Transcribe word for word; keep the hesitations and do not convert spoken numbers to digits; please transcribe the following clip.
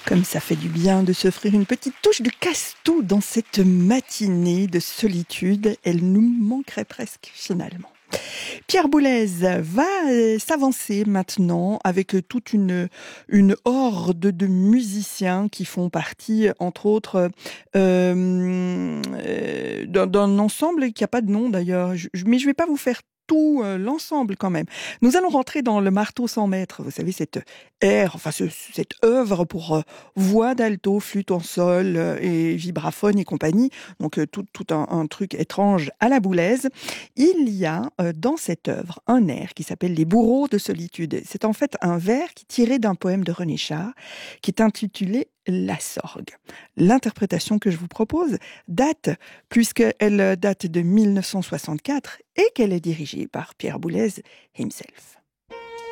Comme ça fait du bien de s'offrir une petite touche de casse-tout dans cette matinée de solitude. Elle nous manquerait presque finalement. Pierre Boulez va euh, s'avancer maintenant avec toute une, une horde de musiciens qui font partie, entre autres, euh, euh, d'un, d'un ensemble qui n'a pas de nom d'ailleurs. Je, je- mais je ne vais pas vous faire tout euh, l'ensemble quand même. Nous allons rentrer dans le Marteau sans maître. Vous savez, cette ère, enfin ce- cette œuvre pour euh, voix d'alto, flûte en sol euh, et vibraphone et compagnie. Donc euh, tout, tout un, un truc étrange à la Boulez. Il y a euh, dans cette œuvre un air qui s'appelle Les bourreaux de solitude. C'est en fait un vers qui est tiré d'un poème de René Char qui est intitulé La Sorgue. L'interprétation que je vous propose date, puisqu'elle date de mille neuf cent soixante-quatre et qu'elle est dirigée par Pierre Boulez himself.